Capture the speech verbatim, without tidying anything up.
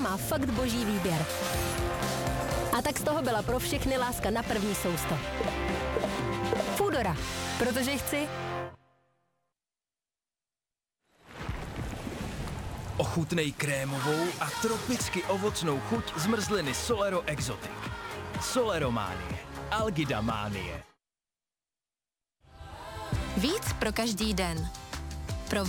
má fakt boží výběr. A tak z toho byla pro všechny láska na první sousto. Foodora, protože chci. Ochutnej krémovou a tropicky ovocnou chuť zmrzliny Solero Exotic. Solerománie. Algidamánie. Víc pro každý den.